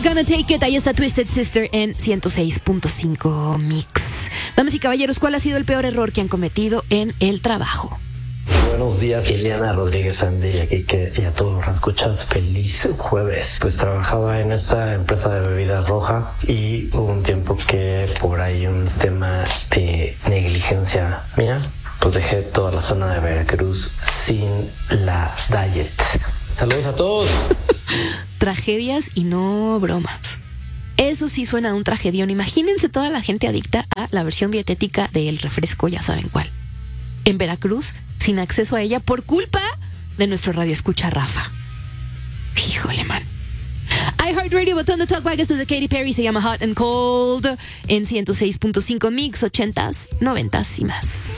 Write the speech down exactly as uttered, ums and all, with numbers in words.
Gonna Take It. Ahí está Twisted Sister en ciento seis punto cinco Mix. Damas y caballeros, ¿cuál ha sido el peor error que han cometido en el trabajo? Buenos días, Liliana Rodríguez Andy, aquí que y a todos los escuchas, feliz jueves. Pues trabajaba en esta empresa de bebidas roja y hubo un tiempo que por ahí un tema de negligencia mía, pues dejé toda la zona de Veracruz sin la diet. Saludos a todos. Tragedias y no bromas. Eso sí suena a un tragedión. Imagínense toda la gente adicta a la versión dietética del refresco, ya saben cuál. En Veracruz, sin acceso a ella por culpa de nuestro radioescucha Rafa. Híjole, man. iHeartRadio, botón de Talkback. Esto es de Katy Perry, se llama Hot and Cold en ciento seis punto cinco Mix, ochentas, noventas y más.